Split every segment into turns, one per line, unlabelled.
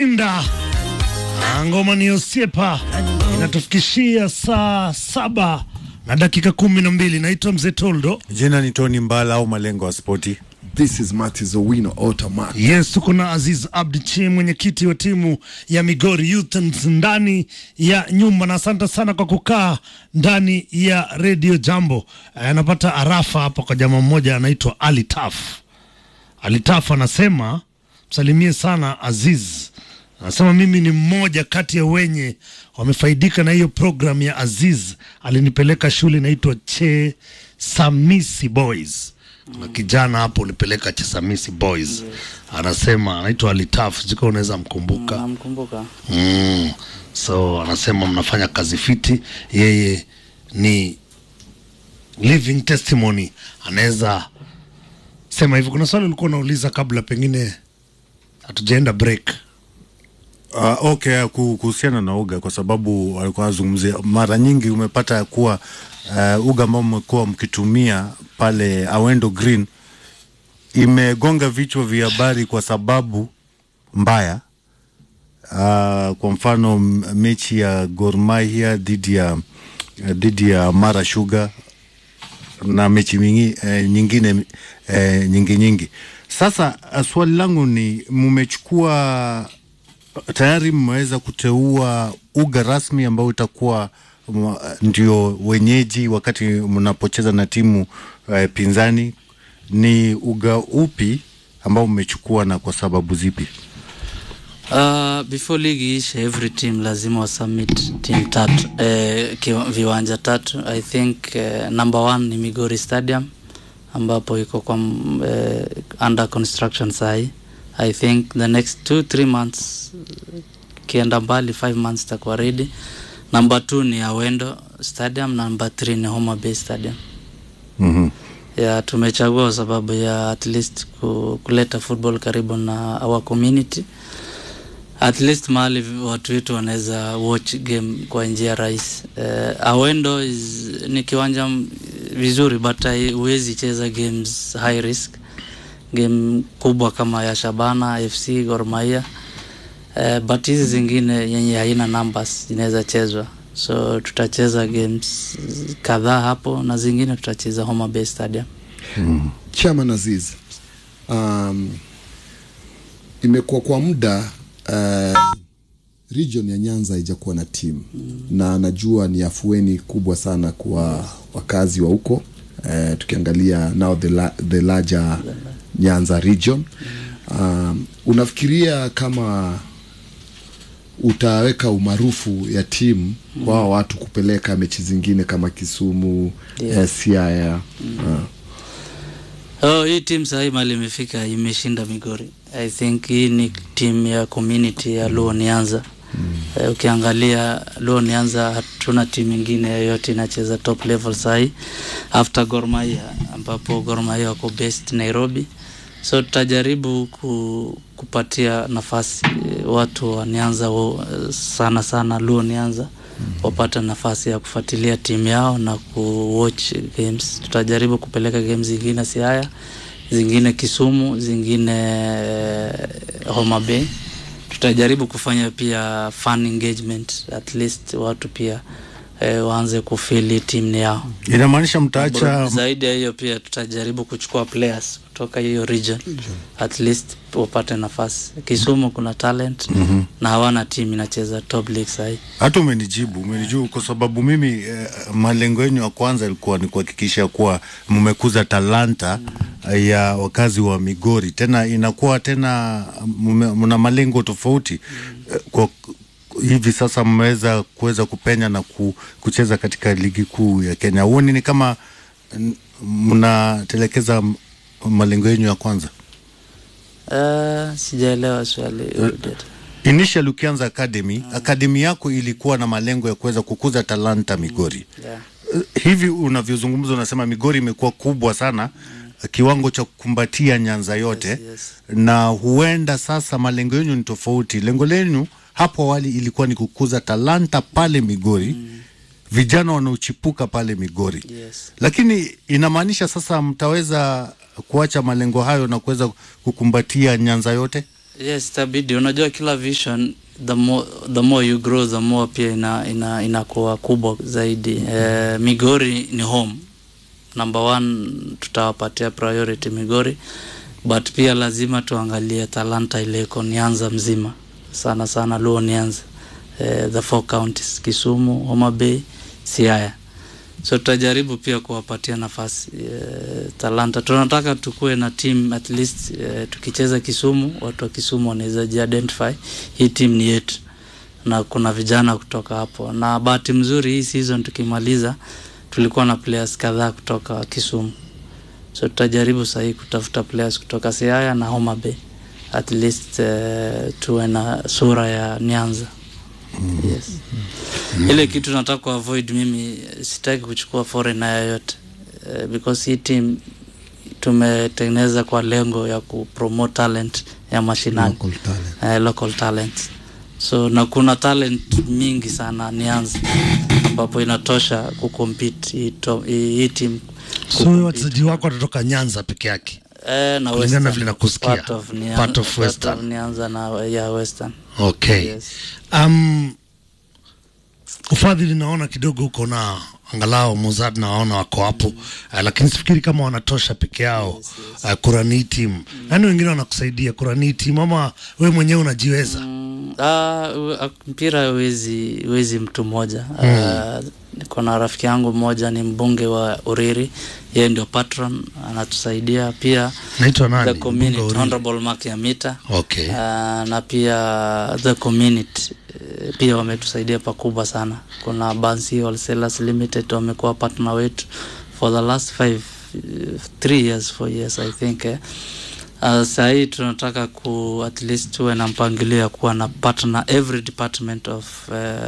Inda. Ngoma ni Osiepa. Inatufikishia saa 7 na dakika 12. Naitwa Mzee Toldo.
Jina ni Tony Mbala au Malengo wa Sporti.
This is Martis Owino Automatic.
Yes, tuko na Aziz Abdi, mwenyekiti wa timu ya Migori Youth ndani ya nyumba, na asante sana kwa kukaa ndani ya Radio Jambo. Anapata arafa hapa kwa jamaa mmoja anaitwa Ali Taf. Ali Taf anasema msalimie sana Aziz. Anasema mimi ni mmoja kati ya wenye wamefaidika na hiyo program ya Aziz. Alinipeleka shule inaitwa Chesamisi Boys. Na kijana hapo ulipeleka Chesamisi Boys. Anasema anaitwa Alitaf, jiko unaweza mkumbuka.
Namkumbuka.
So anasema mnafanya kazi fiti. Yeye ni living testimony. Anaweza sema hivyo. Kuna swali ulikuwa unauliza kabla pengine hatujaenda break.
Okay, kuhusiana na uga, kwa sababu alikuwa azungumzia mara nyingi umepata kuwa uga ambao mmekuwa mkitumia pale Awendo Green imegonga vichwa vya habari kwa sababu mbaya. Kwa mfano mechi ya Gor Mahia dhidi ya Mara Sugar na mechi nyingine nyingi. Sasa swali langu ni mmechukua tayari mmeweza kuteua uga rasmi ambao itakuwa ndio wenyeji wakati mnapocheza na timu pinzani? Ni uga upi ambao mmechukua na kwa sababu zipi?
Before league ishe, every team lazima wa submit team tatu, viwanja tatu. I think number 1 ni Migori Stadium ambapo iko kwa under construction sahi. I think the next 2-3 months, kienda mbali 5 months takuwa ready. Number 2 ni Awendo Stadium, number 3 ni Homa Bay Stadium. Ya tumechagua sababu ya at least kuleta football karibu na our community. At least mahali watu wetu wanaweza watch game kwa njia rahisi. Awendo ni kiwanja vizuri, but huwezi cheza games high risk. Game kubwa kama ya Shabana, FC, Gor Mahia. But hizi zingine yenye haina numbers inaweza chezwa. So tutacheza games kadhaa hapo na zingine tutacheza Homa Bay Stadium.
Chairman Aziz, imekuwa kwa muda region ya Nyanza haijakuwa na team. Na najua ni afueni kubwa sana kwa wakazi wa huko. Tukiangalia now the larger Nyanza region. Unafikiria kama utaweka umaarufu ya timu kwa watu kupeleka mechi zingine kama Kisumu, Siaya?
Hii team sahi mali imefika, imeshinda Migori. I think hii ni team ya community ya Luo Nyanza. Ukiangalia Luo Nyanza hatuna timu nyingine yoyote inacheza top level sahi after Gor Mahia, ambapo Gor Mahia wako based Nairobi. So tutajaribu kupatia nafasi watu wa Nyanza sana Luo Nyanza wapata nafasi ya kufuatilia timu yao na kuwatch games. Tutajaribu kupeleka games zingine Siaya, zingine Kisumu, zingine Homa Bay. Tutajaribu kufanya pia fan engagement, at least watu pia waanze kufili timu yao.
Inamaanisha mtaacha
zaidi ya hiyo, pia tutajaribu kuchukua players kutoka hiyo region at least wapate nafasi. Kisumu kuna talent na hawana team inacheza top league sahi.
Hata umenijibu kwa sababu mimi malengo yenu ya kwanza ilikuwa ni kuhakikisha kuwa mmekuza talanta ya wakazi wa Migori. Tena inakuwa mna malengo tofauti. Kwa hivi sasa mmeweza kuweza kupenya na kucheza katika ligi kuu ya Kenya. Huoni ni kama mnatelekeza malengo yenu ya kwanza?
Sijaelewa swali.
Initially ukianza academy yako ilikuwa na malengo ya kuweza kukuza talanta Migori. Hivi unavyozungumza unasema Migori imekuwa kubwa sana, kiwango cha kukumbatia Nyanza yote.
Yes.
Na huenda sasa malengo yenu ni tofauti. Lengo lenu hapo awali ilikuwa ni kukuza talanta pale Migori, vijana wanaochipuka pale Migori. Lakini inamaanisha sasa mtaweza kuacha malengo hayo na kuweza kukumbatia Nyanza yote?
Yes, tabidi. Unajua kila vision the more you grow the more pia inakuwa kubwa zaidi. Migori ni home. Number 1 tutawapatia priority Migori, but pia lazima tuangalie talanta ile iko Nyanza mzima. Sana Luo Nyanza. The 4 counties, Kisumu, Homa Bay, Siaya. So tutajaribu pia kuwapatia nafasi talanta. Tunataka tukue na team at least tukicheza Kisumu, watu wa Kisumu wanaweza ji-identify hii team ni yetu. Na kuna vijana kutoka hapo. Na bahati mzuri hii season tukimaliza tulikuwa na players kadhaa kutoka Kisumu. So tutajaribu sahi kutafuta players kutoka Siaya na Homa Bay. At least tuwe na sura ya Nyanza. Yes. Ile kitu nataka avoid, mimi sitaki kuchukua foreigner yoyote because hii team tumetengeneza kwa lengo ya kupromote talent ya mashinani, local talent. So na kuna talent mingi sana Nyanza ambapo inatosha kucompete hii team.
So wachezaji wako watatoka Nyanza peke yake?
Na Western,
vile nakusikia part of Western.
Nyanza na Western.
Okay.
Yes.
Ufadhili naona kidogo uko na angalau Mozart naona wako hapo, lakini sifikiri kama wanatosha peke yao. Kurani team nani wengine wanakusaidia kurani team ama wewe mwenyewe unajiweza?
Mpira wezi mtu mmoja. Niko na rafiki yangu mmoja ni mbunge wa Uriri, yeye ndio patron, anatusaidia pia.
Naitwa nani?
The community, Honorable Mark Yamita.
Okay.
Na pia the community pia wametusaidia pakubwa sana. Kuna Bansi Wholesalers Limited wamekuwa partner wetu for the last 4 years I think. Sahi tunataka at least tuwe na mpangilio ya kuwa na partner every department of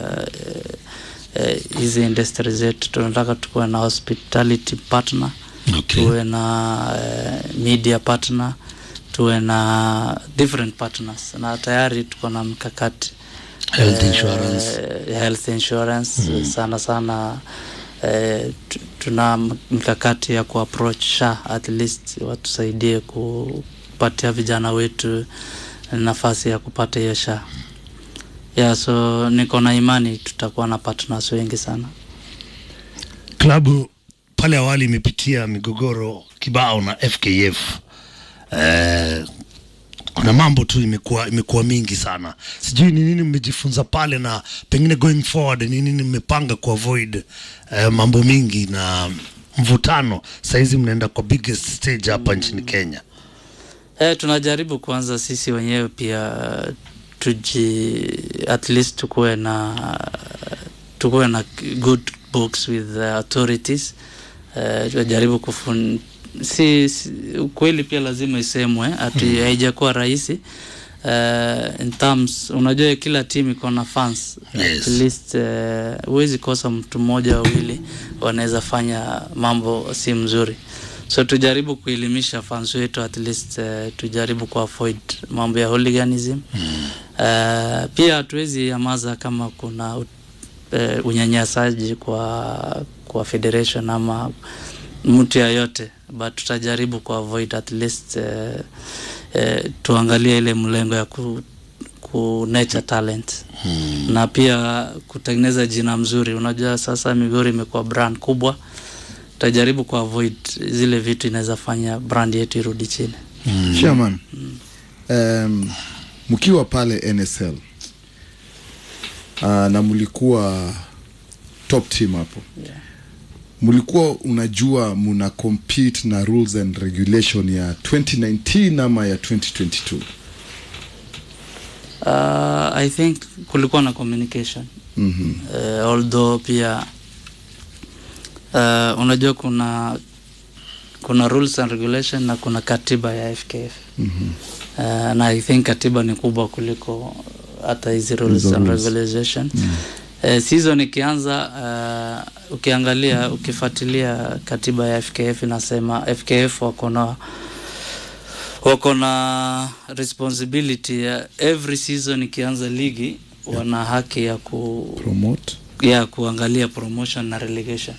hizi industry zetu. Tunataka tuwe na hospitality partner.
Okay.
Tuwe na media partner, tuwe na different partners, na tayari tuko na mkakati health insurance. Sana tuna mkakati ya kuapproach SHA, at least watusaidie kupatia vijana wetu nafasi ya kupata hiyo SHA. So niko na imani tutakuwa na partners wengi sana.
Klabu pale awali imepitia migogoro kibao na FKF. Kuna mambo tu imekuwa mingi sana. Sijui ni nini mmejifunza pale, na pengine going forward ni nini mmepanga ku avoid mambo mingi na mvutano. Saizi mnaenda kwa biggest stage hapa nchini Kenya.
Tunajaribu kwanza sisi wenyewe pia at least tukuwe na good books with the authorities. Tunajaribu kweli pia lazima isemwe haijakuwa rahisi in terms, unajua kila team iko na fans.
Yes.
At least huwezi kosa mtu mmoja au wawili wanaweza fanya mambo si mzuri. So tujaribu kuelimisha fans wetu, at least tujaribu avoid mambo ya hooliganism. Pia hatuwezi amaza kama kuna unyanyasaji kwa federation ama mtu yote, but tutajaribu avoid at least tuangalie ile mlengo ya ku nurture talent. Na pia kutengeneza jina mzuri. Unajua sasa Migori imekuwa brand kubwa, tutajaribu avoid zile vitu inaweza fanya brand yetu irudi chini.
Chairman, mkiwa pale NSL na mlikuwa top team hapo, mlikuwa unajua muna compete na rules and regulation ya 2019 ama ya 2022?
I think kulikuwa na communication. Although pia unajua kuna rules and regulation na kuna katiba ya FKF. Na I think katiba ni kubwa kuliko hata hizi rules and regulation. Season ikianza, ukifuatilia katiba ya FKF inasema FKF wako na responsibility ya every season ikianza ligi wana haki ya kuangalia promotion na relegation.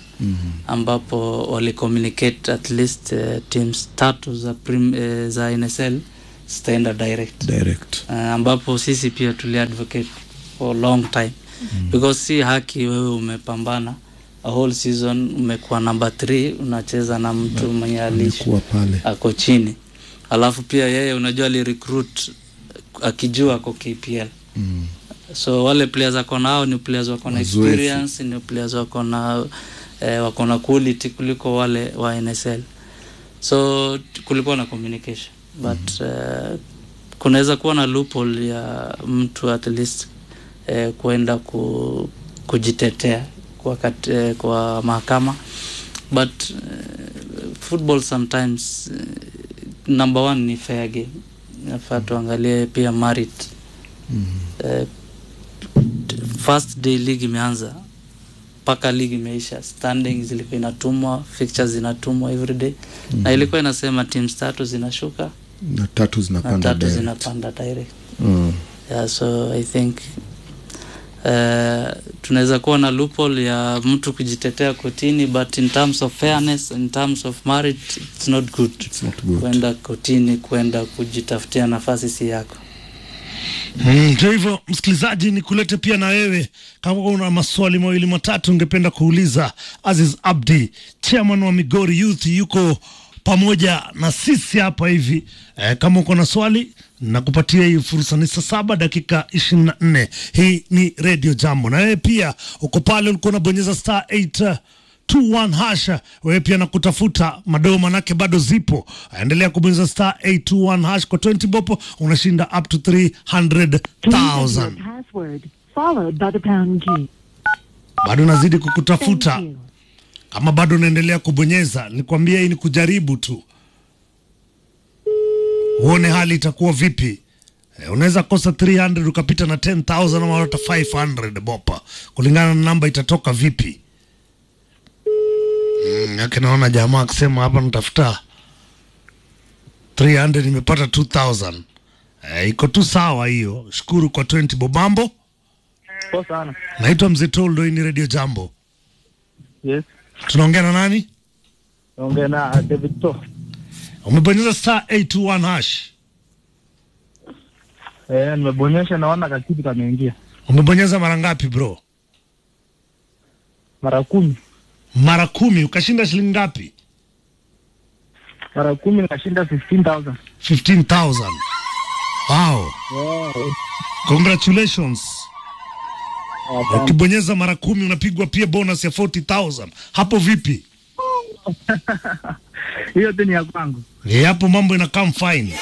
ambapo wali communicate at least teams 3 za NSL zitaenda direct. Ambapo sisi pia tuli advocate for long time because si haki wewe umepambana a whole season, umekuwa number 3 unacheza na mtu mwenye alikuwa pale ako chini, alafu pia yeye unajua ali recruit akijua kwa KPL. So wale players wako nao ni players wako na experience, ni players wako na quality kuliko wale wa NSL. So kulikuwa na communication but kunaweza kuwa na loophole ya mtu at least kuenda kujitetea kwa mahakama, but football sometimes number 1 ni fair game. Nafaa tuangalie pia merit. First day league imeanza paka league imeisha, standings zilikuwa inatumwa, fixtures zinatumwa every day, na ilikuwa inasema teams 3 zinashuka
na 3 zinapanda
direct. Yeah, so I think tunaweza kuwa na loophole ya mtu kujitetea kotini, but in terms of fairness, in terms of merit, it's not good. Kwenda kotini, kwenda kujitafutia nafasi si yako.
Ndio hivyo msikilizaji, ni kulete pia na wewe kama una maswali mawili matatu ungependa kuuliza. Aziz Abdi, chairman wa Migori Youth, yuko pamoja na sisi hapa hivi. Kama uko na swali nakupatia hii fursa, ni saa 7 dakika 24. Hii ni Radio Jambo, na wewe pia uko pale, ulikuwa unabonyeza star 821 hasha, wewe pia nakutafuta madoo manake bado zipo. Endelea kubonyeza star 821 hash, kwa 20 bopo unashinda up to 300,000.
Followed by the pound key.
Bado nazidi kukutafuta. Kama bado unaendelea kubonyeza, nikwambia hii ni kujaribu tu, uone hali itakuwa vipi. Unaweza kosa 300 ukapita na 10,000 ama hata 500 bopa, kulingana na namba itatoka vipi. Yake naona jamaa akisema hapa natafuta 300 nimepata 2,000. Iko tu sawa hiyo. Shukuru kwa 20 bobambo.
Poa sana.
Naitwa Mzee Toldo, ni Radio Jambo.
Yes.
Tunaongea na nani?
Naongea na David To.
Umebonyeza star 821 hash.
Nimebonyesha, naona kakitu kameingia.
Umebonyeza mara ngapi bro?
Mara 10.
Mara 10. Ukashinda shilingi ngapi?
Mara 10 nikashinda 15,000.
15,000. Wow. Congratulations. Ukibonyeza mara 10 unapigwa pia bonus ya 40,000. Hapo vipi?
Hiyo tu ni ya kwangu.
Hapo mambo inakaa fine.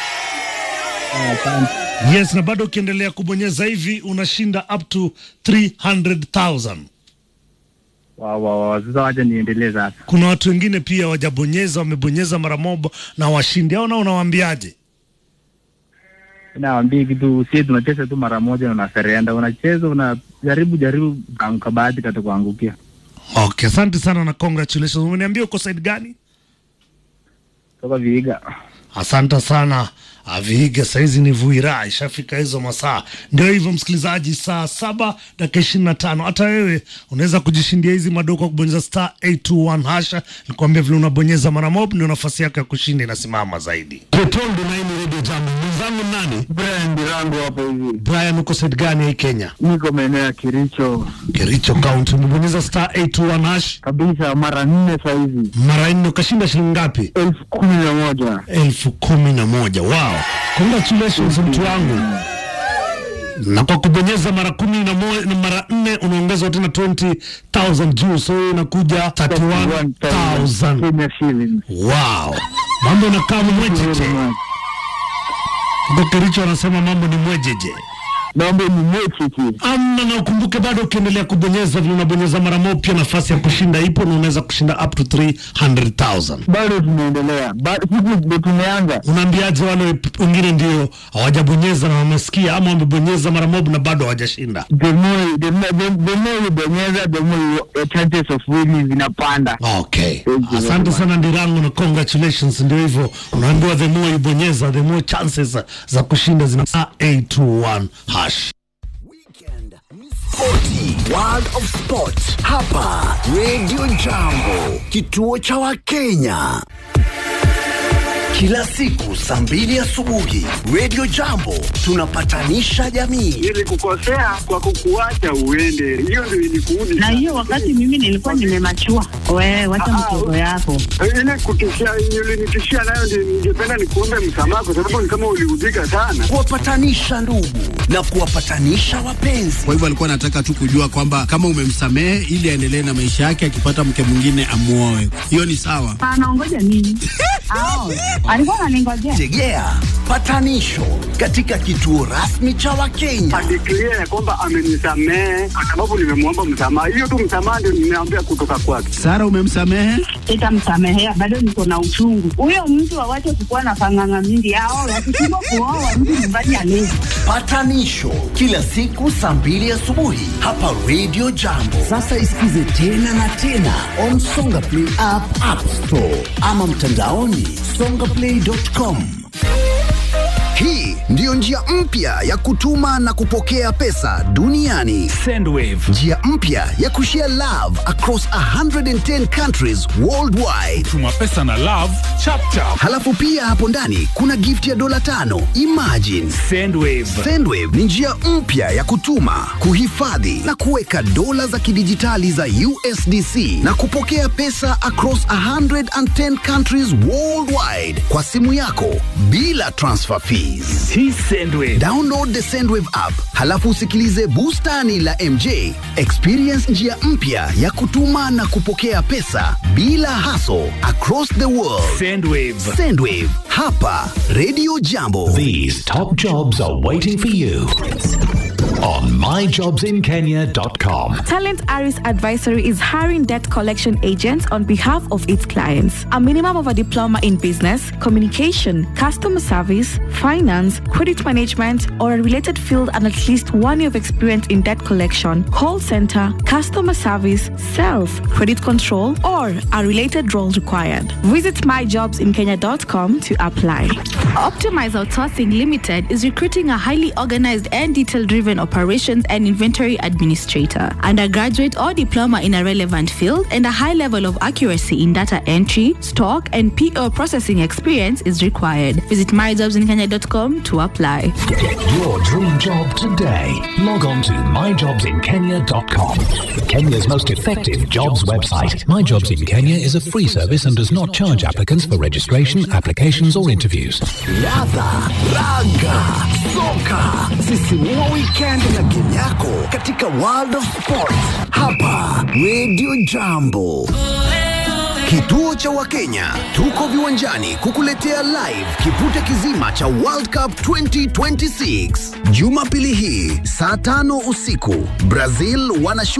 Yes, na bado ukiendelea kubonyeza hivi unashinda up to 300,000.
Wow, sasa waje niendelee sasa.
Kuna watu wengine pia wajabonyeza, wamebonyeza mara moja na washindi. Au na unawaambiaje?
Naambia kitu, sisi tunacheza tu mara moja na unaferenda, unacheza unajaribu kabahati katakuangukia.
Okay, asante sana na congratulations. Umeniambia uko side gani?
Toka Vihiga.
Asante sana. Vihiga saizi ni Vuira, ishafika hizo masaa. Ndio hivyo msikilizaji, saa 7 dakika 25. Hata wewe unaweza kujishindia hizi madoko kwa kubonyeza star 821 hasha. Nikwambia vile unabonyeza mara moja ndio nafasi yako ya kushinda inasimama zaidi. Ketondo na hii Radio Jambo. Mwenzangu nani?
Brian Dirango hapo hivi.
Brian, uko side gani hii Kenya?
Niko maeneo ya Kericho.
Kericho County. Umebonyeza star 821 hash
Kabisa mara 4 sasa hivi.
Mara 4 ukashinda shilingi ngapi?
11,000.
11,000. Wow. Congratulations mtu wangu. Na kwa kubonyeza mara 10 na mara 4 unaongeza tena 20,000 juu, so inakuja 31,000. Wow. Mambo yanakaa mwejeje. Kwa Kericho wanasema mambo ni mwejeje.
Mambo ni mwejeje.
Na ukumbuke bado ukiendelea kubonyeza vile unabonyeza mara moja pia nafasi ya kushinda ipo, na unaweza kushinda up to 300,000.
Bado tunaendelea. Bado ndio tumeanza.
Unaambiaje wale wengine ndio hawajabonyeza na wamesikia, ama wamebonyeza mara moja na bado hawajashinda?
The more you bonyeza, the more your chances of winning zinapanda.
Okay. Asante sana Ndirango na congratulations. Ndio hivyo. Unaambiwa the more you bonyeza, the more chances za kushinda zina 821 hash.
Weekend Sporty World of Sport hapa Radio Jambo, kituo cha Wakenya. Kila siku saa 2 asubuhi Radio Jambo tunapatanisha jamii.
Nilikukosea kwa kukuacha uende. Hiyo ndio ilikuudi.
Na hiyo wakati mimi nilikuwa nimemachua. Wewe wacha mtoto yako.
Ile kutishia ulinitishia nayo ndio ningependa nikuombe msamaha kwa sababu ni kama uliudhika sana.
Kuwapatanisha ndugu na kuwapatanisha wapenzi.
Kwa hivyo alikuwa anataka tu kujua kwamba kama umemsamehe ili aendelee na maisha yake, akipata mke mwingine amuoe. Hiyo ni sawa.
Anaongoja nini? Alikuwa ananingojea.
Tegea patanisho katika kituo rasmi cha Wakenya.
Adeclare ya kwamba amenisamehe kwa sababu nimemwomba msamaha. Hiyo tu msamaha ndio nimeambia kutoka kwake.
Sara, umemsamehe?
Sitamsamehea, bado niko na uchungu. Huyo mtu awache kukuwa na panganga mingi hao, wakishindwa kuoa mtu nyumbani alezi.
Patanisho kila siku saa 2 asubuhi hapa Radio Jambo. Sasa isikize tena na tena on Songa Play App Store ama mtandaoni songaplay.com. Hii ndiyo njia mpya ya kutuma na kupokea pesa duniani. Sendwave. Njia mpya ya kushare love across 110 countries worldwide.
Tuma pesa na love chap chap.
Halafu pia hapo ndani kuna gift ya $5. Imagine.
Sendwave.
Sendwave ni njia mpya ya kutuma, kuhifadhi na kuweka dola za kidijitali za USDC na kupokea pesa across 110 countries worldwide kwa simu yako bila transfer fees.
Hii Sendwave.
Download the Sendwave app, halafu usikilize bustani la MJ. Experience njia mpya ya kutuma na kupokea pesa bila hassle across the world.
Sendwave.
Sendwave hapa Radio Jambo.
These top jobs are waiting for you on myjobsinkenya.com.
Talent Aris Advisory is hiring debt collection agents on behalf of its clients. A minimum of a diploma in business, communication, customer service, finance, credit management, or a related field and at least 1 year of experience in debt collection, call center, customer service, sales, credit control, or a related role required. Visit myjobsinkenya.com to apply. Optimize Outsourcing Limited is recruiting a highly organized and detail-driven operations and inventory administrator, undergraduate or diploma in a relevant field, and a high level of accuracy in data entry, stock, and PO processing experience is required. Visit myjobsinkenya.com to apply.
Get your dream job today. Log on to myjobsinkenya.com. Kenya's most effective jobs website. My Jobs in Kenya is a free service and does not charge applicants for registration, applications, or interviews.
Ladha, raga, soka, sisimua weekend na game yako katika World of Sports hapa Radio Jambo. Kituo cha Wakenya, tuko viwanjani kukuletea live kipute kizima cha World Cup 2026. Jumapili hii saa 5 usiku, Brazil